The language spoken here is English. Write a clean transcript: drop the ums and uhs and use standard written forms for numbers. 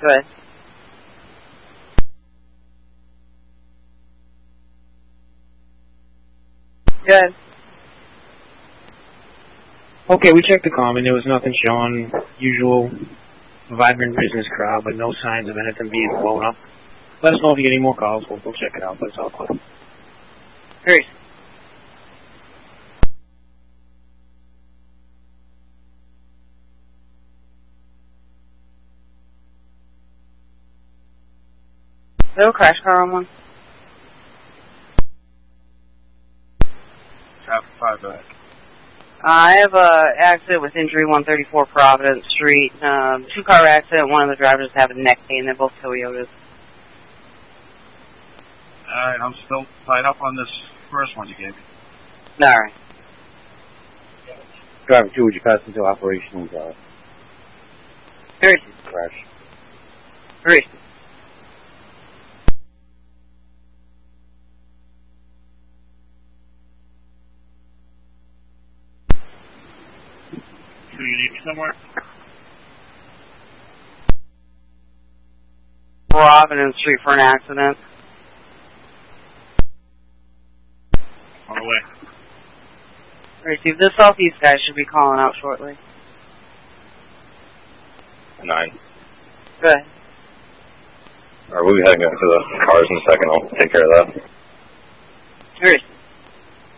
Go ahead. Good. Okay, we checked the common. There was nothing showing. Usual vibrant business crowd, but no signs of anything being blown up. Let us know if you get any more calls. We'll check it out, but it's all clear. Great. No crash car on one. Traffic 5, go ahead. I have a accident with injury 134 Providence Street. Two-car accident. One of the drivers have a neck pain. They're both Toyotas. Alright, I'm still tied up on this first one you gave me. Alright. Driver 2, would you pass into operations Great. crash? Great. Do you need me somewhere? Providence Street for an accident. On the way. Receive. The southeast guy should be calling out shortly. 9. Good. Alright, we'll be heading into the cars in a second. I'll take care of that. Great.